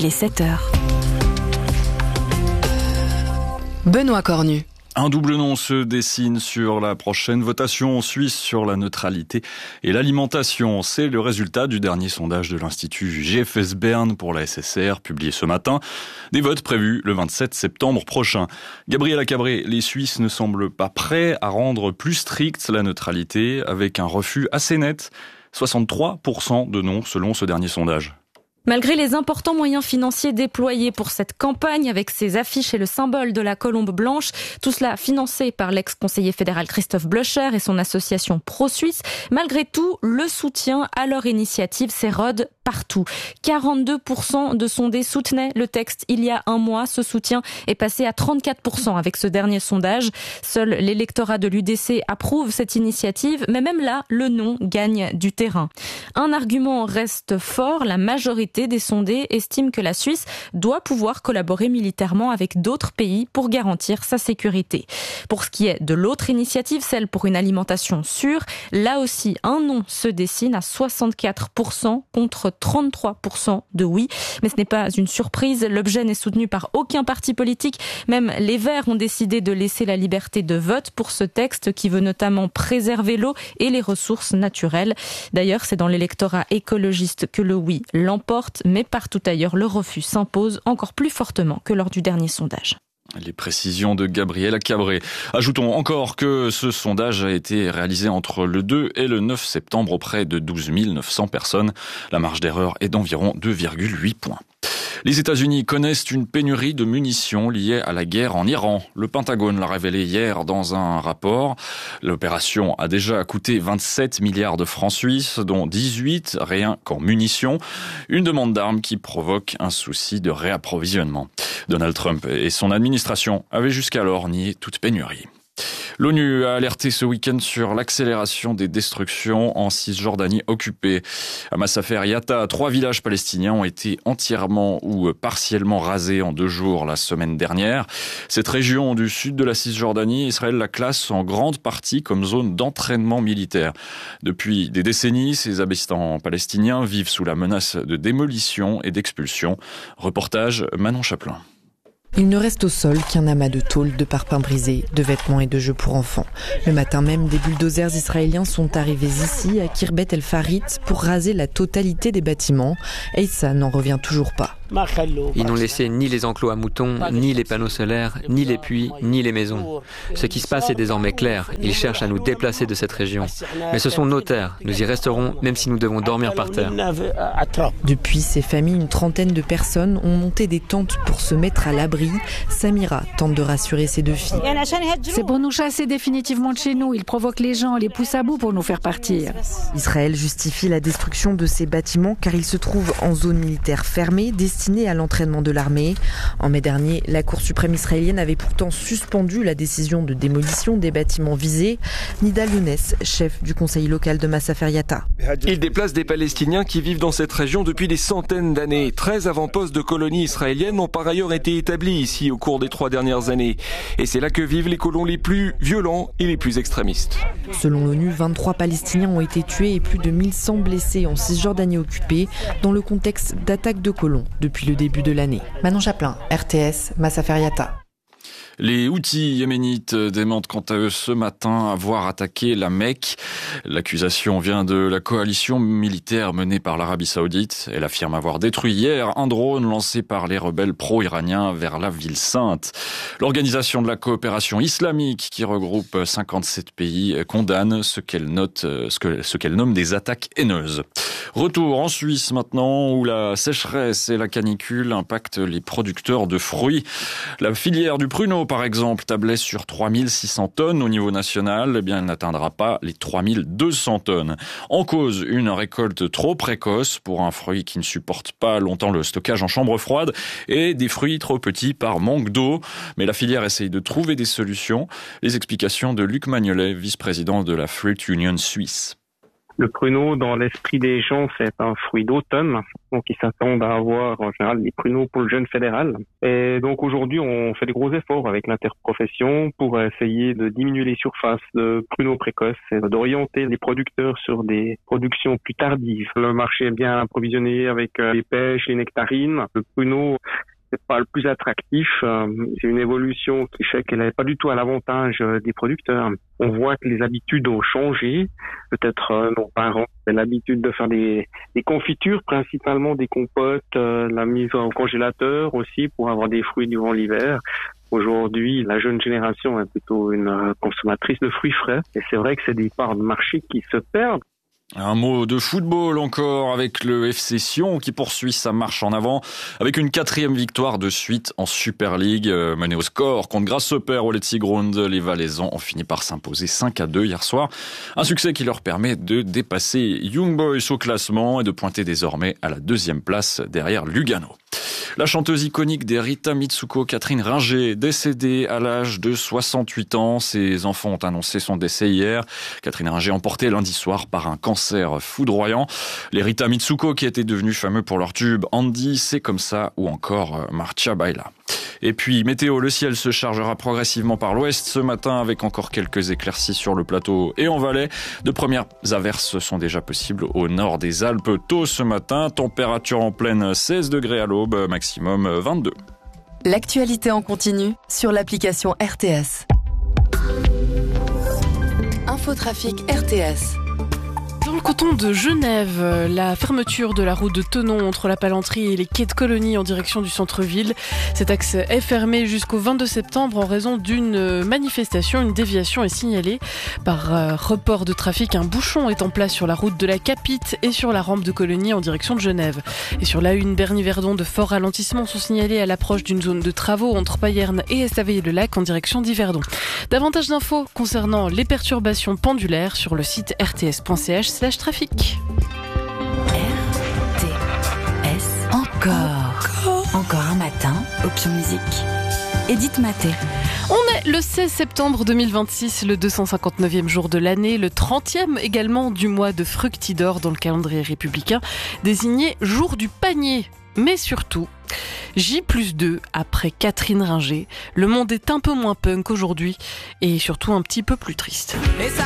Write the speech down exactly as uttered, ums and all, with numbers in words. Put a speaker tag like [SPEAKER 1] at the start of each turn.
[SPEAKER 1] il est sept heures. Benoît Cornu.
[SPEAKER 2] Un double nom se dessine sur la prochaine votation en Suisse sur la neutralité et l'alimentation. C'est le résultat du dernier sondage de l'Institut G F S Bern pour la S S R, publié ce matin. Des votes prévus le vingt-sept septembre prochain. Gabriela Cabré, les Suisses ne semblent pas prêts à rendre plus stricte la neutralité, avec un refus assez net. soixante-trois pour cent de non selon ce dernier sondage.
[SPEAKER 3] Malgré les importants moyens financiers déployés pour cette campagne avec ses affiches et le symbole de la colombe blanche, tout cela financé par l'ex-conseiller fédéral Christoph Blöcher et son association pro-suisse, malgré tout, le soutien à leur initiative s'érode partout. quarante-deux pour cent de sondés soutenaient le texte il y a un mois. Ce soutien est passé à trente-quatre pour cent avec ce dernier sondage. Seul l'électorat de l'U D C approuve cette initiative, mais même là, le non gagne du terrain. Un argument reste fort, la majorité des sondés estiment que la Suisse doit pouvoir collaborer militairement avec d'autres pays pour garantir sa sécurité. Pour ce qui est de l'autre initiative, celle pour une alimentation sûre, là aussi un non se dessine à soixante-quatre pour cent contre trente-trois pour cent de oui. Mais ce n'est pas une surprise, l'objet n'est soutenu par aucun parti politique. Même les Verts ont décidé de laisser la liberté de vote pour ce texte qui veut notamment préserver l'eau et les ressources naturelles. D'ailleurs, c'est dans l'électorat écologiste que le oui l'emporte. Mais partout ailleurs, le refus s'impose encore plus fortement que lors du dernier sondage.
[SPEAKER 2] Les précisions de Gabriela Cabré. Ajoutons encore que ce sondage a été réalisé entre le deux et le neuf septembre auprès de douze mille neuf cents personnes. La marge d'erreur est d'environ deux virgule huit points. Les États-Unis connaissent une pénurie de munitions liée à la guerre en Iran. Le Pentagone l'a révélé hier dans un rapport. L'opération a déjà coûté vingt-sept milliards de francs suisses, dont dix-huit rien qu'en munitions. Une demande d'armes qui provoque un souci de réapprovisionnement. Donald Trump et son administration avaient jusqu'alors nié toute pénurie. L'ONU a alerté ce week-end sur l'accélération des destructions en Cisjordanie occupée. À Masafer Yatta, trois villages palestiniens ont été entièrement ou partiellement rasés en deux jours la semaine dernière. Cette région du sud de la Cisjordanie, Israël la classe en grande partie comme zone d'entraînement militaire. Depuis des décennies, ces habitants palestiniens vivent sous la menace de démolition et d'expulsion. Reportage Manon Chaplin.
[SPEAKER 4] Il ne reste au sol qu'un amas de tôles, de parpaings brisés, de vêtements et de jeux pour enfants. Le matin même, des bulldozers israéliens sont arrivés ici, à Kirbet El Farit, pour raser la totalité des bâtiments. Et ça n'en revient toujours pas.
[SPEAKER 5] Ils n'ont laissé ni les enclos à moutons, ni les panneaux solaires, ni les puits, ni les maisons. Ce qui se passe est désormais clair. Ils cherchent à nous déplacer de cette région. Mais ce sont nos terres. Nous y resterons, même si nous devons dormir par terre.
[SPEAKER 4] Depuis ces familles, une trentaine de personnes ont monté des tentes pour se mettre à l'abri. Samira tente de rassurer ses deux filles.
[SPEAKER 6] C'est pour nous chasser définitivement de chez nous. Ils provoquent les gens, les poussent à bout pour nous faire partir.
[SPEAKER 4] Israël justifie la destruction de ces bâtiments car ils se trouvent en zone militaire fermée, destinée à l'entraînement de l'armée. En mai dernier, la Cour suprême israélienne avait pourtant suspendu la décision de démolition des bâtiments visés. Nidal Younes, chef du conseil local de Masafer Yatta.
[SPEAKER 7] Ils déplacent des Palestiniens qui vivent dans cette région depuis des centaines d'années. treize avant-postes de colonies israéliennes ont par ailleurs été établis ici au cours des trois dernières années. Et c'est là que vivent les colons les plus violents et les plus extrémistes.
[SPEAKER 4] Selon l'ONU, vingt-trois Palestiniens ont été tués et plus de mille cent blessés en Cisjordanie occupée dans le contexte d'attaques de colons depuis le début de l'année. Manon Chaplin, R T S, Masafer Yatta.
[SPEAKER 2] Les Houthis yéménites démentent quant à eux ce matin avoir attaqué la Mecque. L'accusation vient de la coalition militaire menée par l'Arabie Saoudite. Elle affirme avoir détruit hier un drone lancé par les rebelles pro-iraniens vers la ville sainte. L'organisation de la coopération islamique, qui regroupe cinquante-sept pays, condamne ce qu'elle note, ce que, ce qu'elle nomme des attaques haineuses. Retour en Suisse maintenant, où la sécheresse et la canicule impactent les producteurs de fruits. La filière du pruneau, par exemple, tablait sur trois mille six cents tonnes au niveau national. Eh bien, elle n'atteindra pas les trois mille deux cents tonnes. En cause, une récolte trop précoce pour un fruit qui ne supporte pas longtemps le stockage en chambre froide et des fruits trop petits par manque d'eau. Mais la filière essaye de trouver des solutions. Les explications de Luc Magnolet, vice-président de la Fruit Union Suisse.
[SPEAKER 8] Le pruneau, dans l'esprit des gens, c'est un fruit d'automne. Donc, ils s'attendent à avoir, en général, des pruneaux pour le jeune fédéral. Et donc, aujourd'hui, on fait des gros efforts avec l'interprofession pour essayer de diminuer les surfaces de pruneaux précoces et d'orienter les producteurs sur des productions plus tardives. Le marché est bien approvisionné avec les pêches, les nectarines. Le pruneau, c'est pas le plus attractif. C'est une évolution qui fait qu'elle n'est pas du tout à l'avantage des producteurs. On voit que les habitudes ont changé. Peut-être nos parents avaient l'habitude de faire des, des confitures, principalement des compotes, euh, la mise au congélateur aussi pour avoir des fruits durant l'hiver. Aujourd'hui, la jeune génération est plutôt une consommatrice de fruits frais. Et c'est vrai que c'est des parts de marché qui se perdent.
[SPEAKER 2] Un mot de football encore avec le F C Sion qui poursuit sa marche en avant avec une quatrième victoire de suite en Super League. Menée au score contre Grasshopper au Letzigrund, les Valaisans ont fini par s'imposer cinq à deux hier soir. Un succès qui leur permet de dépasser Young Boys au classement et de pointer désormais à la deuxième place derrière Lugano. La chanteuse iconique des Rita Mitsuko, Catherine Ringer, décédée à l'âge de soixante-huit ans. Ses enfants ont annoncé son décès hier. Catherine Ringer emportée lundi soir par un cancer foudroyant. Les Rita Mitsuko qui étaient devenus fameux pour leur tube Andy, C'est comme ça, ou encore Marcia Baila. Et puis, météo, le ciel se chargera progressivement par l'ouest ce matin avec encore quelques éclaircies sur le plateau et en Valais. De premières averses sont déjà possibles au nord des Alpes tôt ce matin. Température en pleine seize degrés à l'aube, maximum vingt-deux.
[SPEAKER 1] L'actualité en continu sur l'application R T S. Infotrafic R T S.
[SPEAKER 9] Dans le canton de Genève, la fermeture de la route de Tenon entre la Palanterie et les quais de Colonie en direction du centre-ville. Cet axe est fermé jusqu'au vingt-deux septembre en raison d'une manifestation. Une déviation est signalée. Par report de trafic, un bouchon est en place sur la route de la Capite et sur la rampe de Colonie en direction de Genève. Et sur la une, Berny-Verdon, de forts ralentissements sont signalés à l'approche d'une zone de travaux entre Payerne et Estavayer-le-Lac en direction d'Yverdon. Davantage d'infos concernant les perturbations pendulaires sur le site r t s point c h slash trafic.
[SPEAKER 10] R T S. Encore. Encore. Encore un matin. Option musique. Edith Maté.
[SPEAKER 9] On est le seize septembre deux mille vingt-six, le deux cent cinquante-neuvième jour de l'année, le trentième également du mois de Fructidor dans le calendrier républicain, désigné jour du panier. Mais surtout, J plus deux après Catherine Ringer. Le monde est un peu moins punk aujourd'hui et surtout un petit peu plus triste.